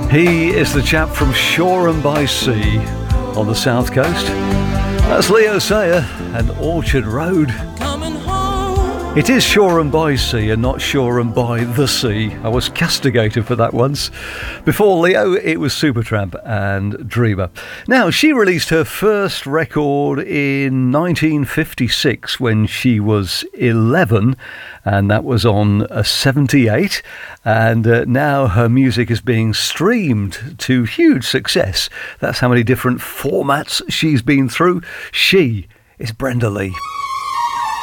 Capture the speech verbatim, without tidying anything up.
He is the chap from Shoreham by Sea on the south coast. That's Leo Sayer and Orchard Road. It is Shoreham by Sea and not Shoreham by the Sea. I was castigated for that once. Before Leo, it was Supertramp and Dreamer. Now, she released her first record in nineteen fifty-six when she was eleven, and that was on a seventy-eight. And uh, now her music is being streamed to huge success. That's how many different formats she's been through. She is Brenda Lee.